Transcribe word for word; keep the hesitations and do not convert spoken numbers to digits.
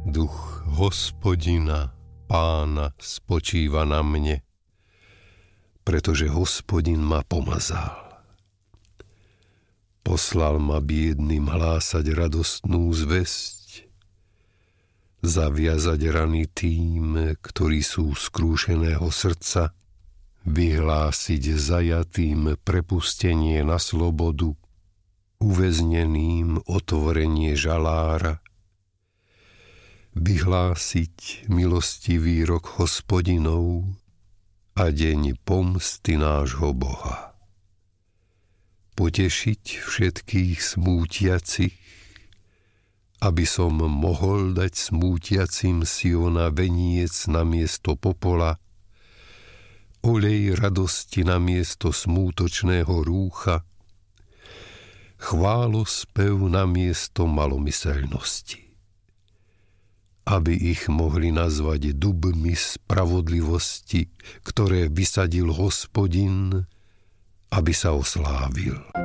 Duch Hospodina, Pána, spočíva na mne, pretože Hospodin ma pomazal. Poslal ma biednym hlásať radostnú zvesť, zaviazať rany tým, ktorí sú skrúšeného srdca, vyhlásiť zajatým prepustenie na slobodu, uväzneným otvorenie žalára, vyhlásiť milostivý rok Hospodinov a deň pomsty nášho Boha. Potešiť všetkých smútiacich, aby som mohol dať smútiacim Siona veniec na miesto popola, olej radosti na miesto smútočného rúcha, chválospev na miesto malomyselnosti, aby ich mohli nazvať dubmi spravodlivosti, ktoré vysadil Hospodin, aby sa oslávil.